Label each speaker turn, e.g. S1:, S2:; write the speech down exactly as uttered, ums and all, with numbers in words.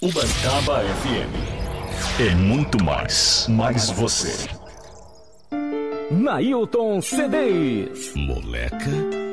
S1: Uberaba F M. É muito mais, mais você.
S2: Nailton C Ds.
S1: Moleca